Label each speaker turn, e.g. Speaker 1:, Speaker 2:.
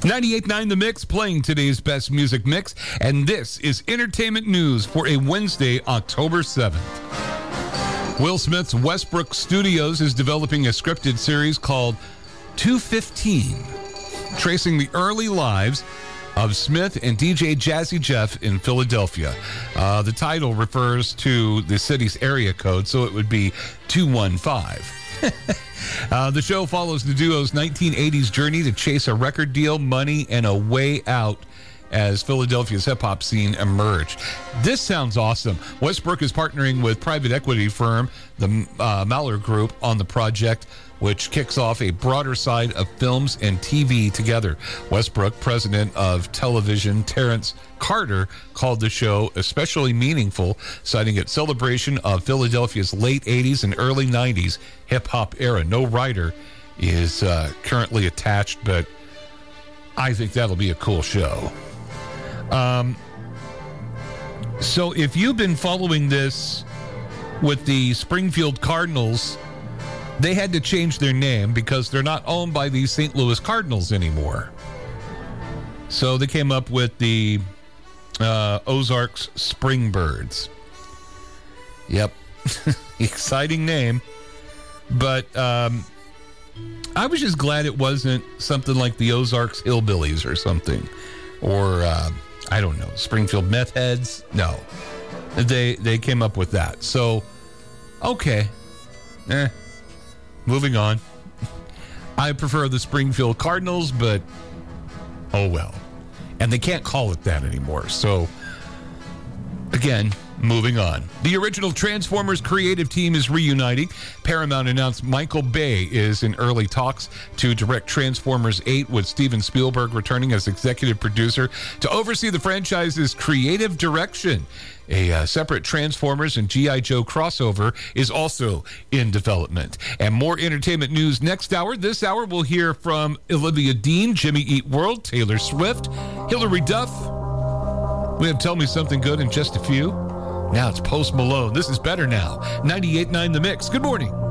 Speaker 1: 98.9 The Mix, playing today's best music mix, and this is entertainment news for a Wednesday, October 7th. Will Smith's Westbrook Studios is developing a scripted series called 215, tracing the early lives of Smith and DJ Jazzy Jeff in Philadelphia. The title refers to the city's area code, so it would be 215. The show follows the duo's 1980s journey to chase a record deal, money, and a way out as Philadelphia's hip-hop scene emerged. This sounds awesome. Westbrook is partnering with private equity firm, the Maller Group, on the project, which kicks off a broader side of films and TV together. Westbrook, president of television Terrence Carter, called the show especially meaningful, citing its celebration of Philadelphia's late 80s and early 90s hip-hop era. No writer is currently attached, but I think that'll be a cool show. So if you've been following this with the Springfield Cardinals, they had to change their name because they're not owned by the St. Louis Cardinals anymore. So they came up with the Ozarks Springbirds. Yep. Exciting name. But I was just glad it wasn't something like the Ozarks Hillbillies or something. Or, I don't know, Springfield Meth Heads. No. They came up with that. So, okay. Moving on. I prefer the Springfield Cardinals, but oh well. And they can't call it that anymore. So, again, moving on. The original Transformers creative team is reuniting. Paramount announced Michael Bay is in early talks to direct Transformers 8, with Steven Spielberg returning as executive producer to oversee the franchise's creative direction. A separate Transformers and G.I. Joe crossover is also in development. And more entertainment news next hour. This hour, we'll hear from Olivia Dean, Jimmy Eat World, Taylor Swift, Hilary Duff. We have Tell Me Something Good in just a few. Now it's Post Malone. This is Better Now. 98.9 The Mix. Good morning.